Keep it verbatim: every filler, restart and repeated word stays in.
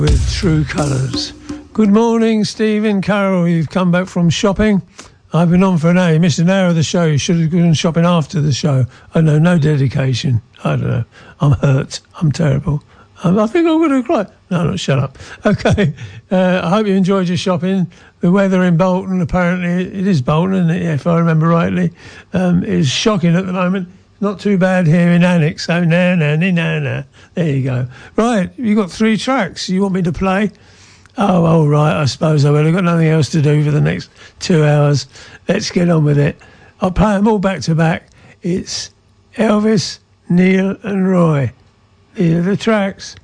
With True Colours. Good morning, Stephen Carroll. You've come back from shopping. I've been on for an hour. You missed an hour of the show. You should have gone shopping after the show. Oh, no, no dedication. I don't know. I'm hurt. I'm terrible. Um, I think I'm going to cry. No, no, shut up. Okay. Uh, I hope you enjoyed your shopping. The weather in Bolton, apparently, it is Bolton, isn't it? If I remember rightly. Um, it's shocking at the moment. Not too bad here in Annex. So, na, na, na, na, na. There you go. Right, you've got three tracks you want me to play? Oh, all right, I suppose I will. I've got nothing else to do for the next two hours. Let's get on with it. I'll play them all back to back. It's Elvis, Neil and Roy. These are the tracks.